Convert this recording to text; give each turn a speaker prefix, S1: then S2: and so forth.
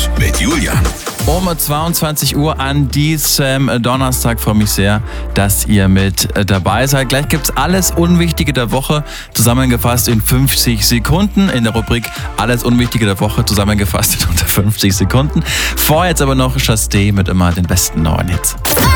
S1: News mit Julian.
S2: Um 22 Uhr an diesem Donnerstag freue mich sehr, dass ihr mit dabei seid. Gleich gibt's alles Unwichtige der Woche zusammengefasst in 50 Sekunden in der Rubrik Alles Unwichtige der Woche zusammengefasst in unter 50 Sekunden. Vorher jetzt aber noch Chasté mit immer den besten neuen Hits.